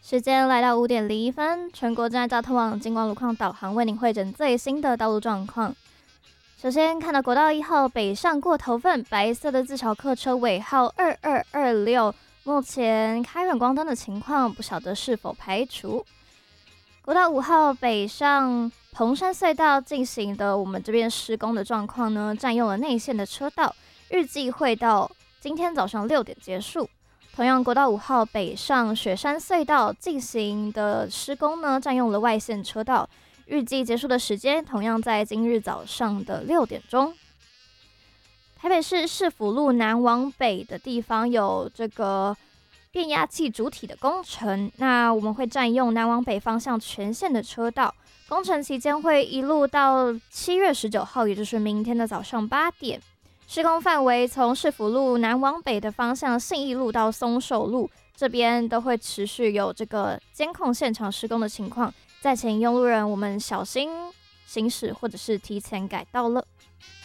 时间来到5:01，全国正在交通网金光路况导航为您汇整最新的道路状况。首先看到国道1号北上过头份，白色的自强客车尾号2226，目前开远光灯的情况不晓得是否排除。国道5号北上蓬山隧道进行的我们这边施工的状况呢，占用了内线的车道，预计会到今天早上6点结束。同样，国道5号北上雪山隧道进行的施工呢，占用了外线车道，预计结束的时间同样在今日早上的6点钟。台北市市府路南往北的地方有这个变压器主体的工程，那我们会占用南往北方向全线的车道，工程期间会一路到7月19号，也就是明天的早上8点。施工范围从市府路南往北的方向，信义路到松寿路这边都会持续有这个监控现场施工的情况，在请用路人我们小心行驶或者是提前改道了。